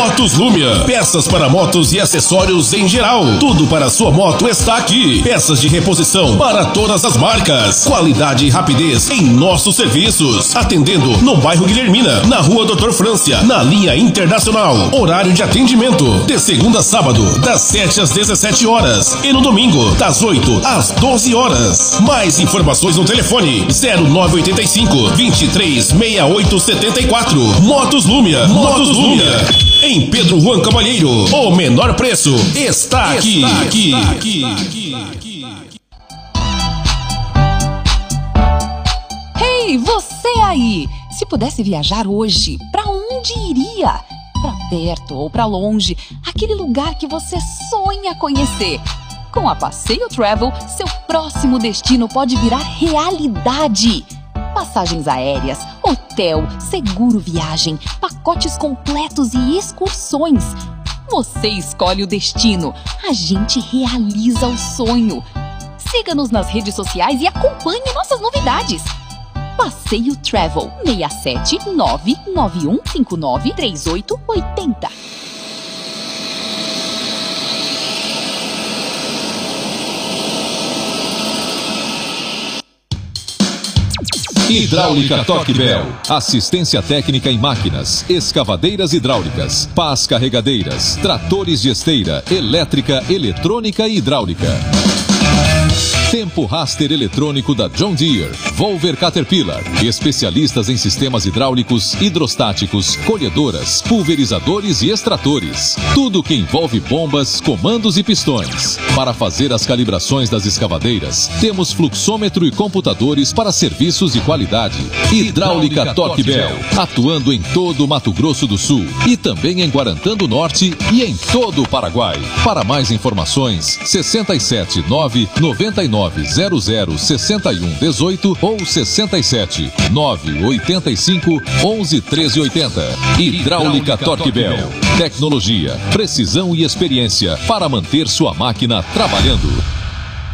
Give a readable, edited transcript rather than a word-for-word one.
Motos Lumia. Peças para motos e acessórios em geral. Tudo para sua moto está aqui. Peças de reposição para todas as marcas. Qualidade e rapidez em nossos serviços. Atendendo no bairro Guilhermina, na rua Doutor Frância, na linha Internacional. Horário de atendimento de segunda a sábado, das 7 às 17 horas. E no domingo, das 8 às 12 horas. Mais informações no telefone 0985 23 68 74. Motos Lumia. Motos Lumia. Em Pedro Juan Cavalheiro. O menor preço está aqui. Ei, você aí! Se pudesse viajar hoje, pra onde iria? Pra perto ou pra longe, aquele lugar que você sonha conhecer. Com a Passeio Travel, seu próximo destino pode virar realidade. Passagens aéreas, hotel, seguro viagem, pacotes completos e excursões. Você escolhe o destino, a gente realiza o sonho. Siga-nos nas redes sociais e acompanhe nossas novidades. Passeio Travel 67991593880. Hidráulica Torque Bell. Assistência técnica em máquinas, escavadeiras hidráulicas, pás carregadeiras, tratores de esteira, elétrica, eletrônica e hidráulica. Tempo Raster eletrônico da John Deere, Volver Caterpillar. Especialistas em sistemas hidráulicos, hidrostáticos, colhedoras, pulverizadores e extratores. Tudo que envolve bombas, comandos e pistões. Para fazer as calibrações das escavadeiras, temos fluxômetro e computadores para serviços de qualidade. Hidráulica Torque Bell, atuando em todo o Mato Grosso do Sul e também em Guarantã do Norte e em todo o Paraguai. Para mais informações, 67 999 00 61 18 ou 67 985 11 13 80. Hidráulica Torque Bell. Tecnologia, precisão e experiência para manter sua máquina trabalhando.